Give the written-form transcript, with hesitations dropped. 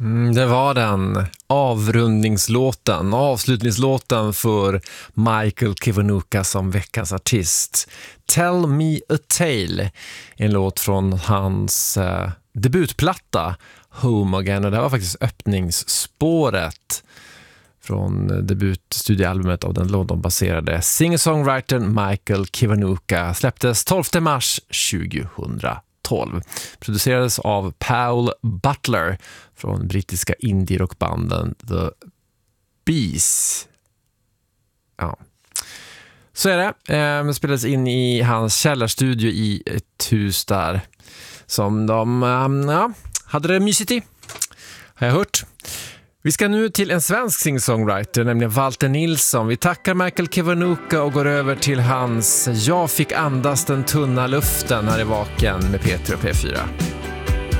Det var den avrundningslåten, avslutningslåten för Michael Kiwanuka som veckans artist. Tell Me a Tale, en låt från hans debutplatta Home Again, och det var faktiskt öppningsspåret från debutstudioalbumet av den London-baserade singer-songwritern Michael Kiwanuka. Släpptes 12 mars 2012. Producerades av Paul Butler från brittiska indie-rockbanden The Bees. Ja. Så är det. Det spelades in i hans källarstudio i ett hus där som de hade det mysigt i, har jag hört. Vi ska nu till en svensk singer-songwriter, nämligen Walter Nilsson. Vi tackar Michael Kiwanuka och går över till hans Jag fick andas den tunna luften här i Vaken med Peter och P4.